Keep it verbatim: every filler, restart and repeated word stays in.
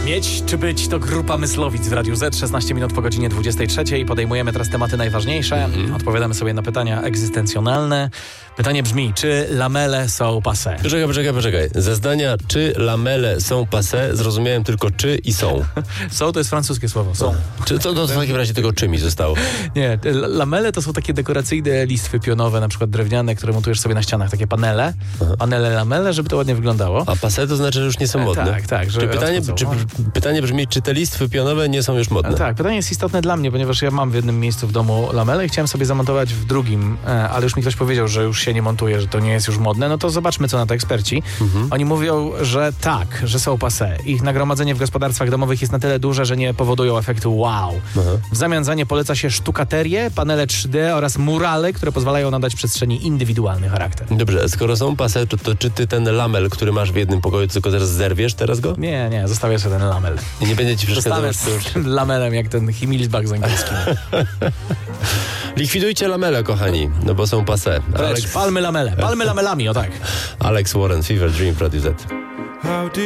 Mieć czy być to grupa Myslowic w Radiu Z, szesnaście minut po godzinie dwudziestej trzeciej. Podejmujemy teraz tematy najważniejsze. Mm-hmm. Odpowiadamy sobie na pytania egzystencjonalne. Pytanie brzmi, czy lamele są passé? Poczekaj, poczekaj, poczekaj. Ze zdania, czy lamele są passé, zrozumiałem tylko czy i są. Są to jest francuskie słowo. Są. Czy to, to w takim razie tylko czy mi zostało? Nie, lamele to są takie dekoracyjne listwy pionowe, na przykład drewniane, które montujesz sobie na ścianach. Takie panele. Aha. Panele lamele, żeby to ładnie wyglądało. A passé to znaczy, że już nie są modne? Tak, tak. Że czy pytanie, czy, pytanie brzmi, czy te listwy pionowe nie są już modne? A tak, pytanie jest istotne dla mnie, ponieważ ja mam w jednym miejscu w domu lamele i chciałem sobie zamontować w drugim, ale już mi ktoś powiedział, że już się nie montuje, że to nie jest już modne, no to zobaczmy, co na to eksperci. Mhm. Oni mówią, że tak, że są passé. Ich nagromadzenie w gospodarstwach domowych jest na tyle duże, że nie powodują efektu wow. Aha. W zamian za nie poleca się sztukaterię, panele trzy D oraz murale, które pozwalają nadać przestrzeni indywidualny charakter. Dobrze, skoro są passé, to, to czy ty ten lamel, który masz w jednym pokoju, tylko teraz zerwiesz teraz go? Nie, nie, zostawię sobie ten lamel. I nie będzie ci przeszkadzał. Zostanę z lamelem, jak ten Himmelsbach z angielskim. Likwidujcie lamele, kochani, no bo są passé. Precz, Alex... palmy lamele, palmy lamelami, o tak. Alex Warren, Fever Dream, Radio Z.